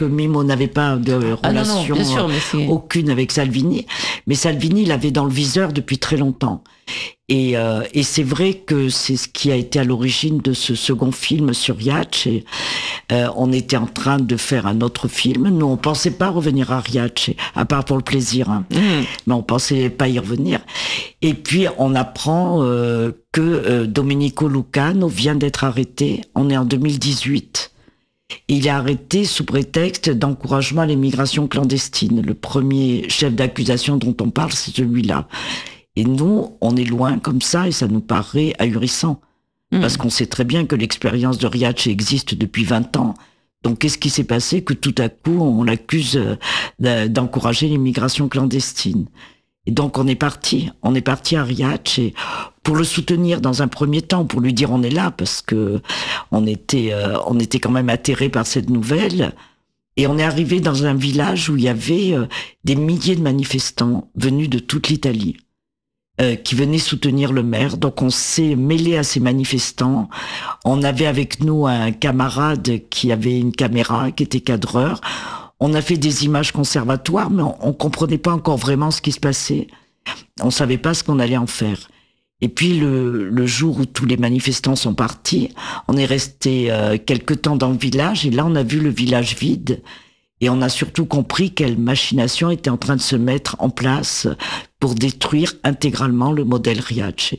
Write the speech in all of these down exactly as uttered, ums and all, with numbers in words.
que Mimo n'avait pas de relation ah non, non, bien sûr, mais c'est... aucune avec Salvini, mais Salvini l'avait dans le viseur depuis très longtemps. Et, euh, et c'est vrai que c'est ce qui a été à l'origine de ce second film sur Riace. Et, euh, on était en train de faire un autre film. Nous, on pensait pas revenir à Riace, à part pour le plaisir, hein. Mmh. Mais on pensait pas y revenir. Et puis, on apprend euh, que euh, Domenico Lucano vient d'être arrêté. On est en deux mille dix-huit. Il est arrêté sous prétexte d'encouragement à l'immigration clandestine. Le premier chef d'accusation dont on parle, c'est celui-là. Et nous, on est loin comme ça et ça nous paraît ahurissant. Mmh. Parce qu'on sait très bien que l'expérience de Riace existe depuis vingt ans. Donc, qu'est-ce qui s'est passé que tout à coup, on l'accuse d'encourager l'immigration clandestine? Et donc, on est parti. On est parti à Riace et pour le soutenir dans un premier temps, pour lui dire on est là, parce que on était, euh, on était quand même atterrés par cette nouvelle. Et on est arrivé dans un village où il y avait euh, des milliers de manifestants venus de toute l'Italie. Euh, qui venaient soutenir le maire. Donc on s'est mêlé à ces manifestants. On avait avec nous un camarade qui avait une caméra, qui était cadreur. On a fait des images conservatoires, mais on, on comprenait pas encore vraiment ce qui se passait. On savait pas ce qu'on allait en faire. Et puis le, le jour où tous les manifestants sont partis, on est resté euh, quelque temps dans le village et là on a vu le village vide. Et on a surtout compris quelle machination était en train de se mettre en place pour détruire intégralement le modèle Riace.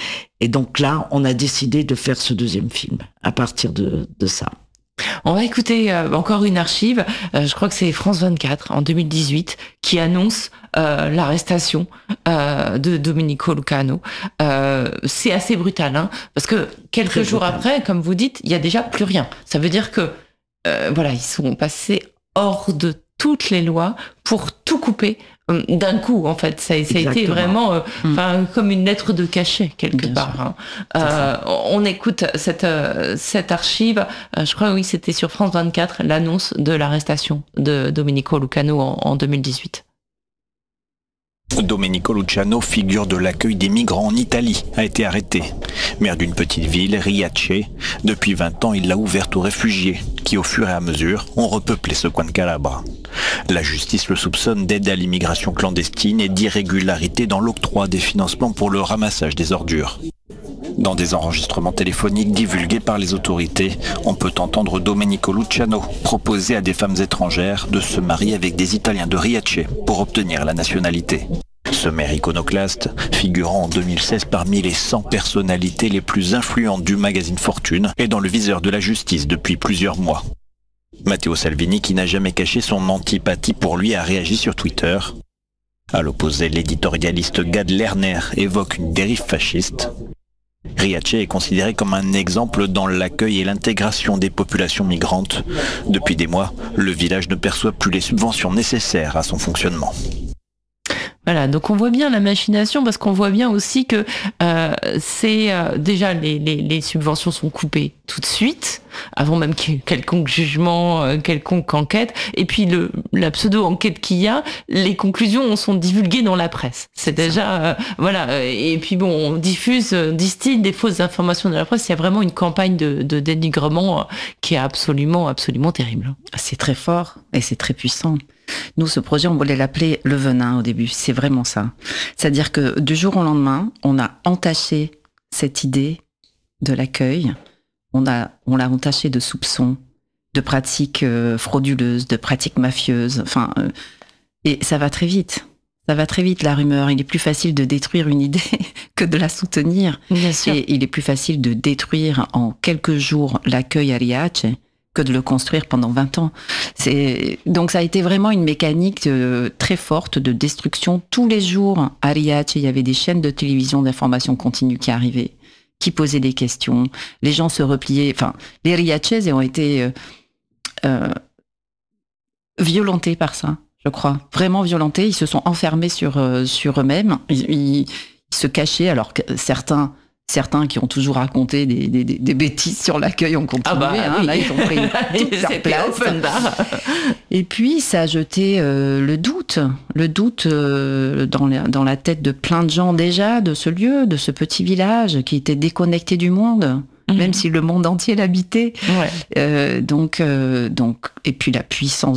Et donc là, on a décidé de faire ce deuxième film à partir de, de ça. On va écouter euh, encore une archive. Euh, je crois que c'est France vingt-quatre en deux mille dix-huit qui annonce euh, l'arrestation euh, de Domenico Lucano. Euh, c'est assez brutal, hein, parce que quelques Très jours brutal. après, comme vous dites, il y a déjà plus rien. Ça veut dire que euh, voilà, ils sont passés hors de toutes les lois pour tout couper d'un coup. En fait, ça, ça a été vraiment, euh, enfin, mmh. comme une lettre de cachet quelque Bien part. Hein. Euh, on écoute cette euh, cette archive. Euh, je crois oui, c'était sur France vingt-quatre l'annonce de l'arrestation de Domenico Lucano en, en deux mille dix-huit. Domenico Lucano, figure de l'accueil des migrants en Italie, a été arrêté. Maire d'une petite ville, Riace, depuis vingt ans, il l'a ouverte aux réfugiés, qui au fur et à mesure ont repeuplé ce coin de Calabre. La justice le soupçonne d'aide à l'immigration clandestine et d'irrégularité dans l'octroi des financements pour le ramassage des ordures. Dans des enregistrements téléphoniques divulgués par les autorités, on peut entendre Domenico Lucano proposer à des femmes étrangères de se marier avec des Italiens de Riace pour obtenir la nationalité. Ce maire iconoclaste, figurant en deux mille seize parmi les cent personnalités les plus influentes du magazine Fortune, est dans le viseur de la justice depuis plusieurs mois. Matteo Salvini, qui n'a jamais caché son antipathie pour lui, a réagi sur Twitter. À l'opposé, l'éditorialiste Gad Lerner évoque une dérive fasciste. Riace est considéré comme un exemple dans l'accueil et l'intégration des populations migrantes. Depuis des mois, le village ne perçoit plus les subventions nécessaires à son fonctionnement. Voilà, donc on voit bien la machination parce qu'on voit bien aussi que euh, c'est euh, déjà les, les, les subventions sont coupées tout de suite, avant même qu'il y ait quelconque jugement, euh, quelconque enquête. Et puis le, la pseudo-enquête qu'il y a, les conclusions sont divulguées dans la presse. C'est déjà euh, voilà. Et puis bon, on diffuse, euh, distille des fausses informations dans la presse. Il y a vraiment une campagne de, de dénigrement euh, qui est absolument, absolument terrible. C'est très fort et c'est très puissant. Nous, ce projet, on voulait l'appeler le venin au début. C'est vraiment ça. C'est-à-dire que du jour au lendemain, on a entaché cette idée de l'accueil. On a, on l'a entaché de soupçons, de pratiques euh, frauduleuses, de pratiques mafieuses. Enfin, euh, et ça va très vite. Ça va très vite, la rumeur. Il est plus facile de détruire une idée que de la soutenir. Bien sûr. Et il est plus facile de détruire en quelques jours l'accueil à Riace que de le construire pendant vingt ans. C'est... Donc ça a été vraiment une mécanique euh, très forte de destruction. Tous les jours, à Riace, il y avait des chaînes de télévision d'information continue qui arrivaient, qui posaient des questions. Les gens se repliaient. Enfin, les Riacese ont été euh, euh, violentés par ça, je crois. Vraiment violentés. Ils se sont enfermés sur, euh, sur eux-mêmes. Ils, ils, ils se cachaient, alors que certains... Certains qui ont toujours raconté des, des, des bêtises sur l'accueil ont continué. Ah bah, hein, oui. Là, ils ont pris toute leur place. Open bar. Et puis, ça a jeté euh, le doute, le doute euh, dans, la, dans la tête de plein de gens déjà, de ce lieu, de ce petit village qui était déconnecté du monde, mmh. même si le monde entier l'habitait. Ouais. Euh, donc, euh, donc, et puis la puissance